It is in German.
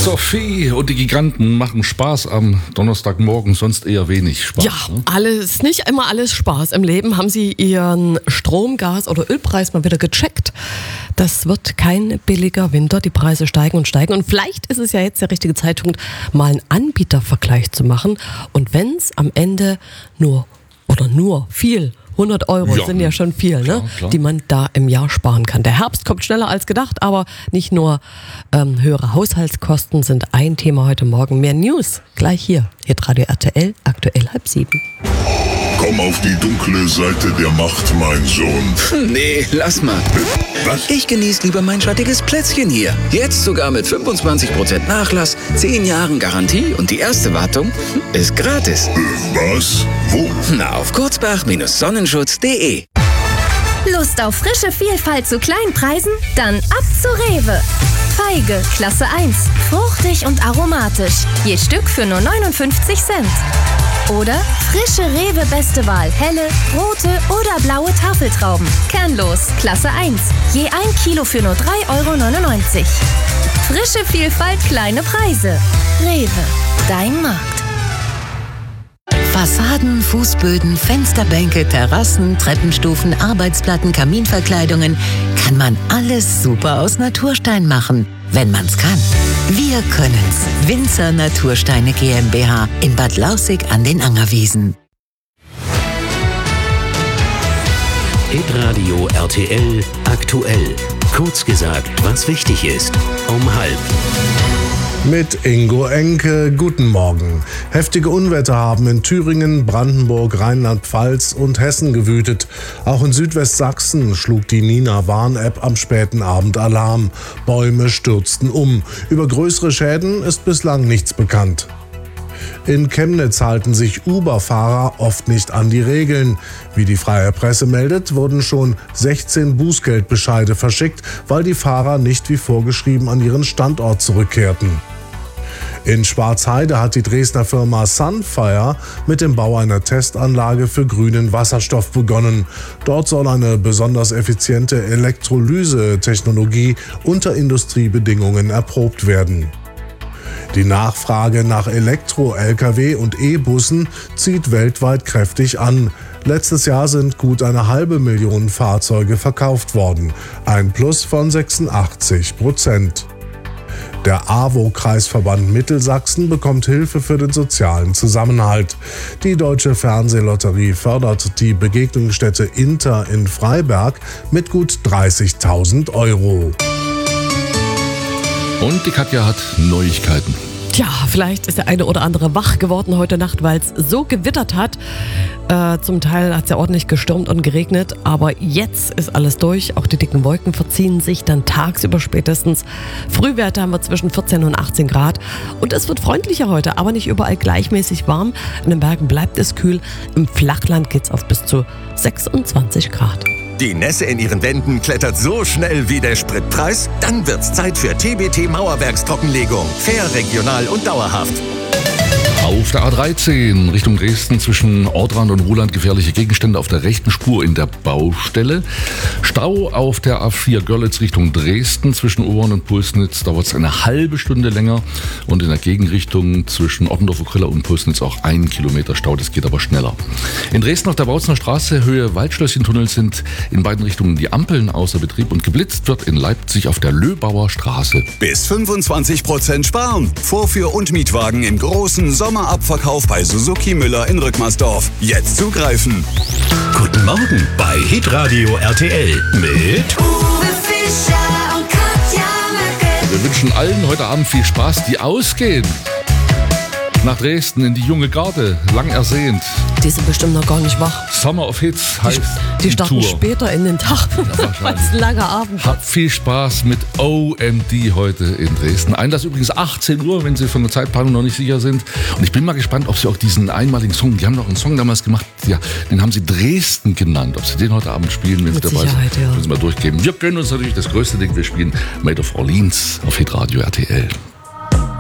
Sophie und die Giganten machen Spaß am Donnerstagmorgen, sonst eher wenig Spaß. Ja, nicht immer alles Spaß im Leben. Haben Sie Ihren Strom-, Gas- oder Ölpreis mal wieder gecheckt? Das wird kein billiger Winter. Die Preise steigen und steigen. Und vielleicht ist es ja jetzt der richtige Zeitpunkt, mal einen Anbietervergleich zu machen. Und wenn es am Ende nur 100 Euro sind ja schon viel, ne? Klar. Die man da im Jahr sparen kann. Der Herbst kommt schneller als gedacht, aber nicht nur höhere Haushaltskosten sind ein Thema heute Morgen. Mehr News gleich hier. Hitradio RTL, aktuell 6:30. Komm auf die dunkle Seite der Macht, mein Sohn. Nee, lass mal. Was? Ich genieße lieber mein schattiges Plätzchen hier. Jetzt sogar mit 25% Nachlass, 10 Jahren Garantie und die erste Wartung ist gratis. Was? Wo? Na, auf kurzbach-sonnenschutz.de. Lust auf frische Vielfalt zu kleinen Preisen? Dann ab zu Rewe. Feige, Klasse 1. Fruchtig und aromatisch. Je Stück für nur 59 Cent. Oder frische Rewe Beste Wahl. Helle, rote oder blaue Tafeltrauben. Kernlos, Klasse 1. Je 1 Kilo für nur 3,99 €. Frische Vielfalt, kleine Preise. Rewe, dein Markt. Fassaden, Fußböden, Fensterbänke, Terrassen, Treppenstufen, Arbeitsplatten, Kaminverkleidungen. Kann man alles super aus Naturstein machen, wenn man's kann. Wir können's. Winzer Natursteine GmbH in Bad Lausick an den Angerwiesen. Hitradio RTL aktuell. Kurz gesagt, was wichtig ist. Um 12:30. Mit Ingo Enke, guten Morgen. Heftige Unwetter haben in Thüringen, Brandenburg, Rheinland-Pfalz und Hessen gewütet. Auch in Südwestsachsen schlug die Nina-Warn-App am späten Abend Alarm. Bäume stürzten um. Über größere Schäden ist bislang nichts bekannt. In Chemnitz halten sich Uber-Fahrer oft nicht an die Regeln. Wie die Freie Presse meldet, wurden schon 16 Bußgeldbescheide verschickt, weil die Fahrer nicht wie vorgeschrieben an ihren Standort zurückkehrten. In Schwarzheide hat die Dresdner Firma Sunfire mit dem Bau einer Testanlage für grünen Wasserstoff begonnen. Dort soll eine besonders effiziente Elektrolyse-Technologie unter Industriebedingungen erprobt werden. Die Nachfrage nach Elektro-Lkw und E-Bussen zieht weltweit kräftig an. Letztes Jahr sind gut 500.000 Fahrzeuge verkauft worden, ein Plus von 86%. Der AWO-Kreisverband Mittelsachsen bekommt Hilfe für den sozialen Zusammenhalt. Die Deutsche Fernsehlotterie fördert die Begegnungsstätte Inter in Freiberg mit gut 30.000 €. Und die Katja hat Neuigkeiten. Tja, vielleicht ist der eine oder andere wach geworden heute Nacht, weil es so gewittert hat. Zum Teil hat es ja ordentlich gestürmt und geregnet, aber jetzt ist alles durch. Auch die dicken Wolken verziehen sich dann tagsüber spätestens. Frühwerte haben wir zwischen 14 und 18 Grad. Und es wird freundlicher heute, aber nicht überall gleichmäßig warm. In den Bergen bleibt es kühl. Im Flachland geht es auf bis zu 26 Grad. Die Nässe in ihren Wänden klettert so schnell wie der Spritpreis? Dann wird's Zeit für TBT Mauerwerkstrockenlegung. Fair, regional und dauerhaft. Auf der A13 Richtung Dresden zwischen Ortrand und Ruhland gefährliche Gegenstände auf der rechten Spur in der Baustelle. Stau auf der A4 Görlitz Richtung Dresden zwischen Obern und Pulsnitz dauert es eine halbe Stunde länger und in der Gegenrichtung zwischen Ottendorf-Kriller und Pulsnitz auch 1 Kilometer Stau, das geht aber schneller. In Dresden auf der Bautzener Straße Höhe Waldschlösschen-Tunnel sind in beiden Richtungen die Ampeln außer Betrieb und geblitzt wird in Leipzig auf der Löbauer Straße. Bis 25% sparen. Vorführ- und Mietwagen im großen Sommerabverkauf bei Suzuki Müller in Rückmarsdorf. Jetzt zugreifen. Guten Morgen bei Hitradio RTL mit Uwe Fischer und Katja Möcke. Wir wünschen allen heute Abend viel Spaß, die ausgehen. Nach Dresden in die junge Garde, lang ersehnt. Die sind bestimmt noch gar nicht wach. Summer of Hits heißt Die starten Tour. später in den Tag, weil es ein langer Abend Habt viel Spaß mit OMD heute in Dresden. Einlass übrigens 18 Uhr, wenn Sie von der Zeitplanung noch nicht sicher sind. Und ich bin mal gespannt, ob Sie auch diesen einmaligen Song, die haben noch einen Song damals gemacht, ja, den haben Sie Dresden genannt. Ob Sie den heute Abend spielen, wenn Sie dabei sind, Sicherheit, ja. müssen wir durchgeben. Wir gönnen uns natürlich das größte Ding, wir spielen Made of Orleans auf Hitradio RTL.